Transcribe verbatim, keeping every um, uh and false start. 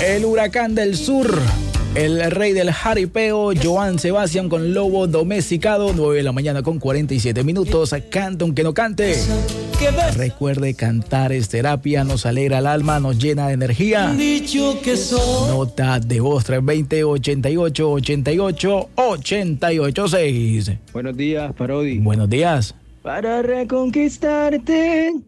El huracán del sur, el rey del jaripeo, Joan Sebastián con Lobo Domesticado, nueve de la mañana con cuarenta y siete minutos. Canta aunque no cante. Recuerde, cantar es terapia, nos alegra el alma, nos llena de energía. Nota de voz tres dos cero, ochenta y ocho, ochenta y ocho, ochenta y ocho seis. Buenos días, Parodi. Buenos días. Para reconquistarte